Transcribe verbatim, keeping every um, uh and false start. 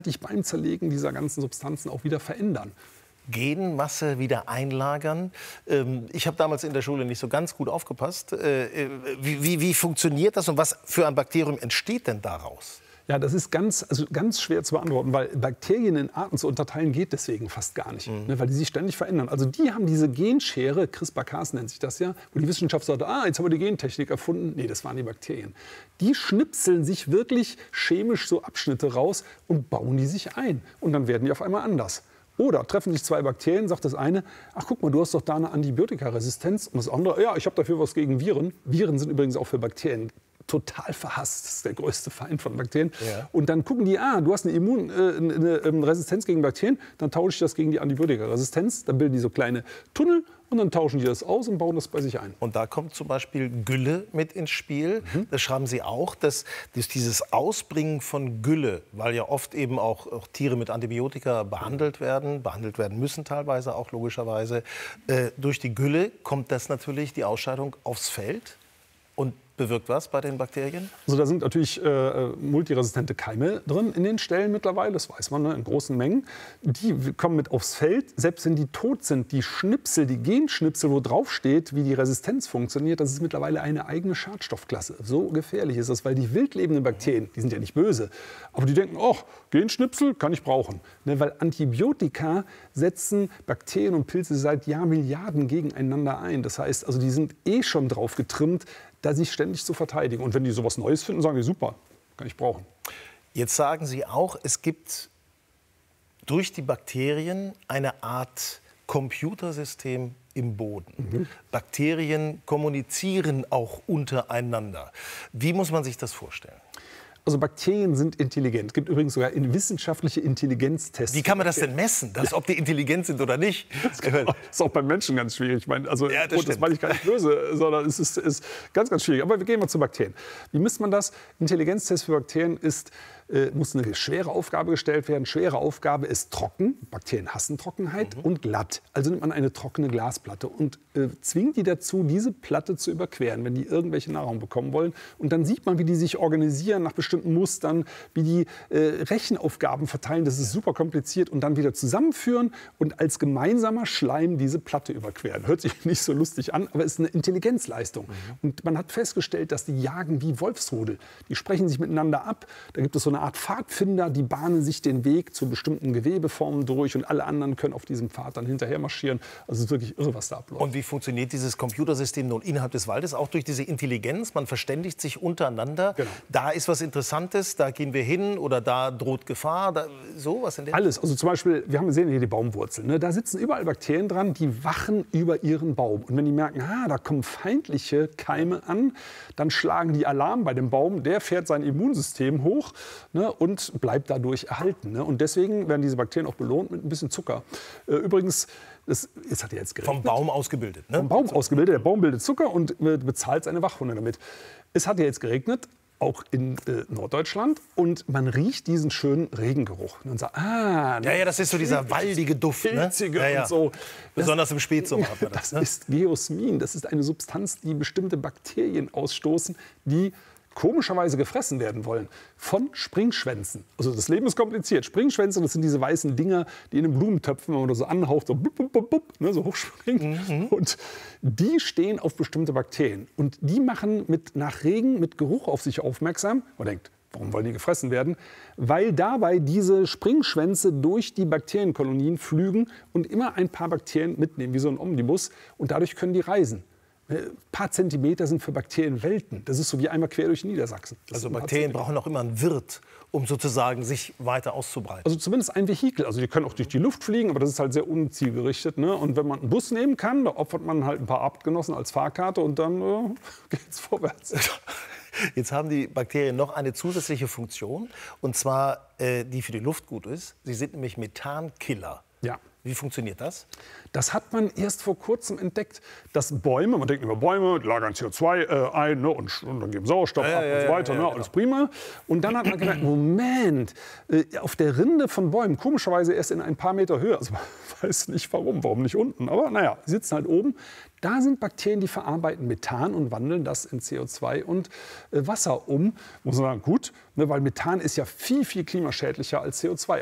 dich beim Zerlegen dieser ganzen Substanzen auch wieder verändern. Genmasse wieder einlagern. Ich habe damals in der Schule nicht so ganz gut aufgepasst. Wie, wie, wie funktioniert das und was für ein Bakterium entsteht denn daraus? Ja, das ist ganz, also ganz schwer zu beantworten, weil Bakterien in Arten zu unterteilen geht deswegen fast gar nicht, mhm. ne, weil die sich ständig verändern. Also die haben diese Genschere, CRISPR-Cas nennt sich das ja, wo die Wissenschaft sagt, ah, jetzt haben wir die Gentechnik erfunden. Nee, das waren die Bakterien. Die schnipseln sich wirklich chemisch so Abschnitte raus und bauen die sich ein. Und dann werden die auf einmal anders. Oder treffen sich zwei Bakterien, sagt das eine, ach guck mal, du hast doch da eine Antibiotikaresistenz. Und das andere, ja, ich habe dafür was gegen Viren. Viren sind übrigens auch für Bakterien total verhasst. Das ist der größte Feind von Bakterien. Ja. Und dann gucken die, ah, du hast eine, Immun, äh, eine, eine Resistenz gegen Bakterien, dann tausche ich das gegen die Antibiotikaresistenz. Dann bilden die so kleine Tunnel und dann tauschen die das aus und bauen das bei sich ein. Und da kommt zum Beispiel Gülle mit ins Spiel. Mhm. Das schreiben Sie auch, dass, dass dieses Ausbringen von Gülle, weil ja oft eben auch, auch Tiere mit Antibiotika behandelt werden, behandelt werden müssen teilweise auch logischerweise, äh, durch die Gülle kommt das natürlich, die Ausscheidung, aufs Feld und bewirkt was bei den Bakterien? Also da sind natürlich äh, multiresistente Keime drin in den Stellen mittlerweile, das weiß man, ne, in großen Mengen. Die kommen mit aufs Feld, selbst wenn die tot sind, die Schnipsel, die Genschnipsel, wo drauf steht, wie die Resistenz funktioniert, das ist mittlerweile eine eigene Schadstoffklasse. So gefährlich ist das, weil die wild lebenden Bakterien, die sind ja nicht böse, aber die denken, ach, Genschnipsel kann ich brauchen. Ne, weil Antibiotika setzen Bakterien und Pilze seit Jahrmilliarden gegeneinander ein. Das heißt, also die sind eh schon drauf getrimmt, da sich ständig zu verteidigen. Und wenn die sowas Neues finden, sagen die, super, kann ich brauchen. Jetzt sagen Sie auch, es gibt durch die Bakterien eine Art Computersystem im Boden. Mhm. Bakterien kommunizieren auch untereinander. Wie muss man sich das vorstellen? Also Bakterien sind intelligent. Es gibt übrigens sogar wissenschaftliche Intelligenztests. Wie kann man das denn messen, dass, ja. ob die intelligent sind oder nicht? Das ist auch beim Menschen ganz schwierig. Ich meine, also, ja, das, oh, das meine ich gar nicht böse, sondern es ist, ist ganz, ganz schwierig. Aber wir gehen mal zu Bakterien. Wie misst man das? Intelligenztest für Bakterien ist, äh, muss eine schwere Aufgabe gestellt werden. Schwere Aufgabe ist trocken. Bakterien hassen Trockenheit mhm. und glatt. Also nimmt man eine trockene Glasplatte und äh, zwingt die dazu, diese Platte zu überqueren, wenn die irgendwelche Nahrung bekommen wollen. Und dann sieht man, wie die sich organisieren nach bestimmten Mustern, wie die äh, Rechenaufgaben verteilen. Das ist super kompliziert. Und dann wieder zusammenführen und als gemeinsamer Schleim diese Platte überqueren. Hört sich nicht so lustig an, aber ist eine Intelligenzleistung. Mhm. Und man hat festgestellt, dass die jagen wie Wolfsrudel. Die sprechen sich miteinander ab. Da gibt es so eine Art Pfadfinder, die bahnen sich den Weg zu bestimmten Gewebeformen durch und alle anderen können auf diesem Pfad dann hinterher marschieren. Also es ist wirklich irre, was da abläuft. Und wie funktioniert dieses Computersystem nun innerhalb des Waldes? Auch durch diese Intelligenz, man verständigt sich untereinander. Genau. Da ist was Interessantes, da gehen wir hin oder da droht Gefahr, da, sowas in der Alles, also zum Beispiel, wir haben gesehen hier die Baumwurzeln, ne? Da sitzen überall Bakterien dran, die wachen über ihren Baum. Und wenn die merken, ah, da kommen feindliche Keime an, dann schlagen die Alarm bei dem Baum, der fährt sein Immunsystem hoch, ne, und bleibt dadurch erhalten. Ne? Und deswegen werden diese Bakterien auch belohnt mit ein bisschen Zucker. Äh, übrigens, das, jetzt hat er jetzt geregnet. Vom Baum ausgebildet, ne? Vom Baum ausgebildet. Der Baum bildet Zucker und äh, bezahlt seine Wachhunde damit. Es hat ja jetzt geregnet, auch in äh, Norddeutschland, und man riecht diesen schönen Regengeruch. Und man sagt, ah, ja, ja, das ist so dieser waldige Duft, ne? Ja, ja. Und so. Besonders das, im Spätsommer hat man das. Das ne? ist Geosmin. Das ist eine Substanz, die bestimmte Bakterien ausstoßen, die komischerweise gefressen werden wollen von Springschwänzen. Also das Leben ist kompliziert. Springschwänze, das sind diese weißen Dinger, die in den Blumentöpfen, wenn man das so anhaucht, so, bup, bup, bup, ne, so hochspringen. Mhm. Und die stehen auf bestimmte Bakterien. Und die machen mit, nach Regen mit Geruch auf sich aufmerksam. Man denkt, warum wollen die gefressen werden? Weil dabei diese Springschwänze durch die Bakterienkolonien flügen und immer ein paar Bakterien mitnehmen, wie so ein Omnibus. Und dadurch können die reisen. Ein paar Zentimeter sind für Bakterien Welten. Das ist so wie einmal quer durch Niedersachsen. Das also Bakterien brauchen auch immer einen Wirt, um sozusagen sich weiter auszubreiten. Also zumindest ein Vehikel. Also die können auch durch die Luft fliegen, aber das ist halt sehr unzielgerichtet. Ne? Und wenn man einen Bus nehmen kann, da opfert man halt ein paar Artgenossen als Fahrkarte und dann äh, geht's vorwärts. Jetzt haben die Bakterien noch eine zusätzliche Funktion, und zwar äh, die für die Luft gut ist. Sie sind nämlich Methankiller. Ja. Wie funktioniert das? Das hat man erst vor kurzem entdeckt, dass Bäume, man denkt über Bäume, die lagern C O zwei äh, ein, ne, und, und dann geben Sauerstoff ja, ab ja, und so weiter, ja, ne, ja, alles genau. prima. Und dann hat man gemerkt, Moment, äh, auf der Rinde von Bäumen, komischerweise erst in ein paar Meter Höhe, also man weiß nicht warum, warum nicht unten, aber naja, die sitzen halt oben. Da sind Bakterien, die verarbeiten Methan und wandeln das in C O zwei und äh, Wasser um. Muss man sagen, gut, ne, weil Methan ist ja viel, viel klimaschädlicher als C O zwei.